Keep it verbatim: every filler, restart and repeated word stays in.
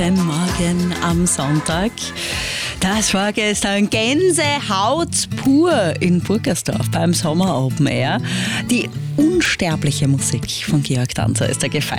Den Morgen am Sonntag. Das war gestern Gänsehaut pur in Burgersdorf beim Sommer Open Air. Die unsterbliche Musik von Georg Danzer ist da gefeiert.